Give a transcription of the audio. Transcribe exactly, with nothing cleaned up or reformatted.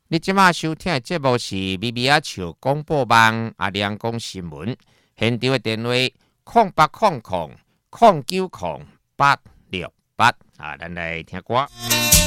你即马收听的节目是咪咪啊笑广播网阿亮讲新闻，现场的电话空八空空空九空八六八啊，咱来听歌。